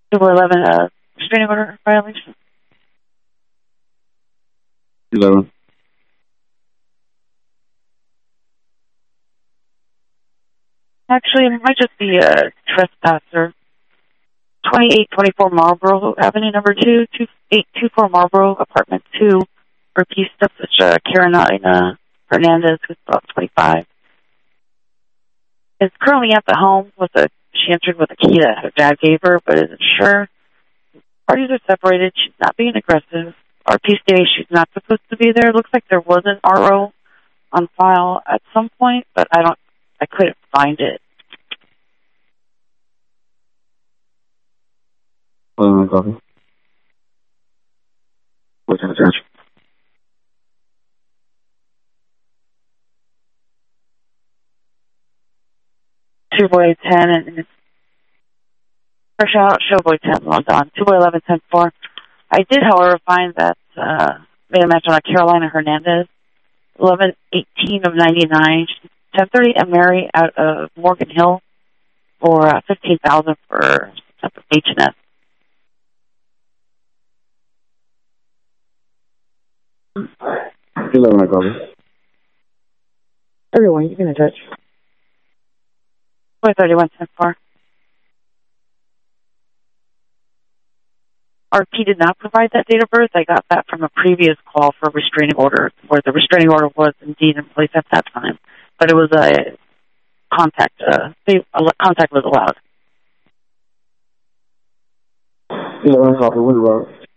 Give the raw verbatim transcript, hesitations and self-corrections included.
two eleven, uh, restraining order violation. eleven. Actually, it might just be a trespasser. twenty-eight twenty-four Marlboro Avenue, number two, two eight two four Marlboro, apartment two, repeat stuff, which uh, Carolina Hernandez, who's about twenty-five. Is currently at the home with a, she entered with a key that her dad gave her, but isn't sure. Parties are separated. She's not being aggressive. R P states she's not supposed to be there. Looks like there was an R O on file at some point, but I don't, I couldn't find it. eleven, copy. What's in the church? two boy ten and fresh out, showboy ten logged on. two boy eleven ten four. I did, however, find that uh, made a match on a Carolina Hernandez, eleven eighteen of ninety-nine, ten thirty, and Mary out of Morgan Hill for uh, fifteen thousand for some type of H and S. eleven, I copy. Everyone, you can touch. thirty-one ten four. R P did not provide that date of birth. I got that from a previous call for a restraining order, where the restraining order was indeed in place at that time, but it was a contact. Uh, they, a contact was allowed. eleven, copy. What about?